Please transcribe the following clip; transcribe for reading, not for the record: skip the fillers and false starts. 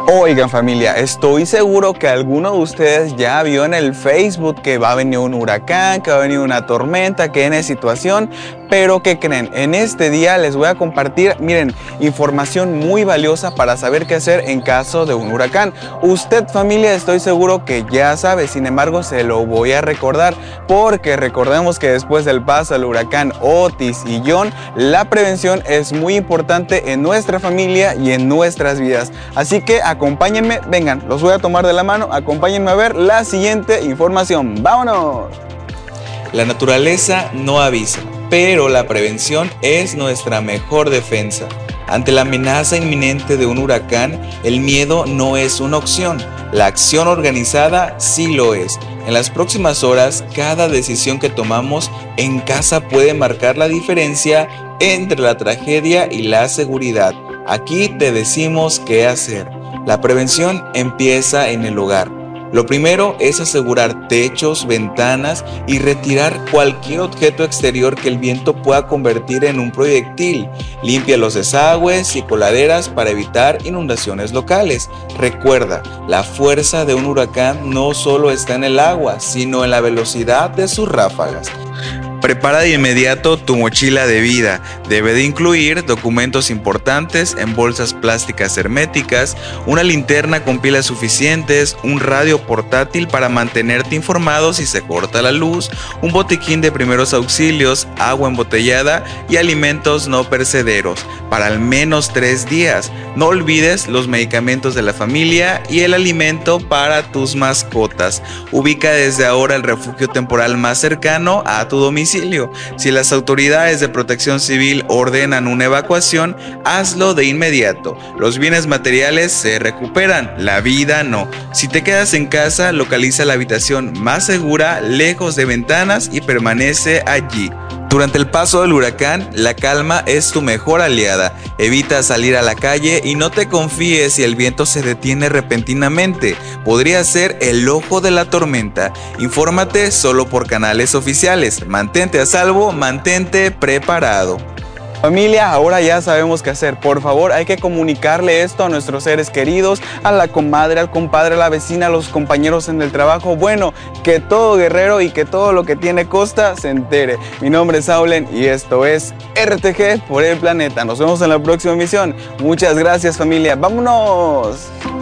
Oigan familia, estoy seguro que alguno de ustedes ya vio en el Facebook que va a venir un huracán, que va a venir una tormenta, que viene situación, pero ¿qué creen? En este día les voy a compartir, miren, información muy valiosa para saber qué hacer en caso de un huracán. Usted familia, estoy seguro que ya sabe, sin embargo se lo voy a recordar, porque recordemos que después del paso del huracán Otis y John, la prevención es muy importante en nuestra familia y en nuestras vidas. Así que acompáñenme, vengan, los voy a tomar de la mano, acompáñenme a ver la siguiente información. ¡Vámonos! La naturaleza no avisa, pero la prevención es nuestra mejor defensa. Ante la amenaza inminente de un huracán, el miedo no es una opción, la acción organizada sí lo es. En las próximas horas, cada decisión que tomamos en casa puede marcar la diferencia entre la tragedia y la seguridad. Aquí te decimos qué hacer. La prevención empieza en el hogar. Lo primero es asegurar techos, ventanas y retirar cualquier objeto exterior que el viento pueda convertir en un proyectil. Limpia los desagües y coladeras para evitar inundaciones locales. Recuerda, la fuerza de un huracán no solo está en el agua, sino en la velocidad de sus ráfagas. Prepara de inmediato tu mochila de vida. Debe de incluir documentos importantes en bolsas plásticas herméticas, una linterna con pilas suficientes, un radio portátil para mantenerte informado si se corta la luz, un botiquín de primeros auxilios, agua embotellada y alimentos no perecederos para al menos 3 días. No olvides los medicamentos de la familia y el alimento para tus mascotas. Ubica desde ahora el refugio temporal más cercano a tu domicilio. Si las autoridades de protección civil ordenan una evacuación, hazlo de inmediato. Los bienes materiales se recuperan, la vida no. Si te quedas en casa, localiza la habitación más segura, lejos de ventanas y permanece allí. Durante el paso del huracán, la calma es tu mejor aliada. Evita salir a la calle y no te confíes si el viento se detiene repentinamente. Podría ser el ojo de la tormenta. Infórmate solo por canales oficiales. Mantente a salvo, mantente preparado. Familia, ahora ya sabemos qué hacer. Por favor, hay que comunicarle esto a nuestros seres queridos, a la comadre, al compadre, a la vecina, a los compañeros en el trabajo. Bueno, que todo guerrero y que todo lo que tiene costa se entere. Mi nombre es Aulen y esto es RTG por el planeta. Nos vemos en la próxima emisión. Muchas gracias familia. ¡Vámonos!